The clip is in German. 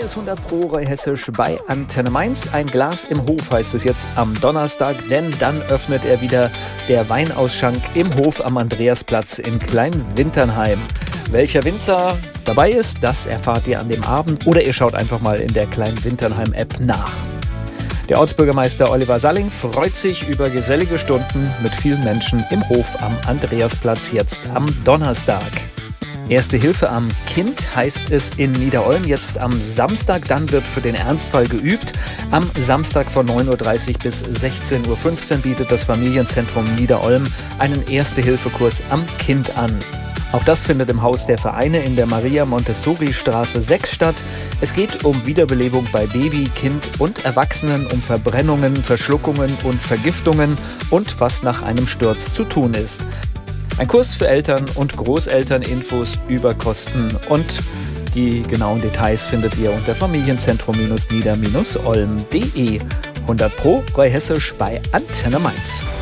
ist 100 Pro hessisch bei Antenne Mainz. Ein Glas im Hof heißt es jetzt am Donnerstag, denn dann öffnet er wieder der Weinausschank im Hof am Andreasplatz in Kleinwinternheim. Welcher Winzer dabei ist, das erfahrt ihr an dem Abend oder ihr schaut einfach mal in der Kleinwinternheim-App nach. Der Ortsbürgermeister Oliver Salling freut sich über gesellige Stunden mit vielen Menschen im Hof am Andreasplatz jetzt am Donnerstag. Erste Hilfe am Kind heißt es in Niederolm jetzt am Samstag. Dann wird für den Ernstfall geübt. Am Samstag von 9.30 Uhr bis 16.15 Uhr bietet das Familienzentrum Niederolm einen Erste-Hilfe-Kurs am Kind an. Auch das findet im Haus der Vereine in der Maria-Montessori-Straße 6 statt. Es geht um Wiederbelebung bei Baby, Kind und Erwachsenen, um Verbrennungen, Verschluckungen und Vergiftungen und was nach einem Sturz zu tun ist. Ein Kurs für Eltern und Großeltern, Infos über Kosten und die genauen Details findet ihr unter familienzentrum-nieder-olm.de. 100 Pro, Hessisch bei Antenne Mainz.